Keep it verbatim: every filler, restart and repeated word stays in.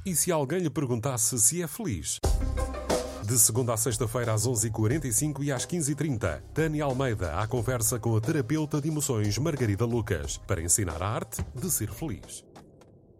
E se alguém lhe perguntasse se é feliz? De segunda a sexta-feira às onze e quarenta e cinco e às quinze e trinta, Tânia Almeida à conversa com a terapeuta de emoções Margarida Lucas, para ensinar a arte de ser feliz.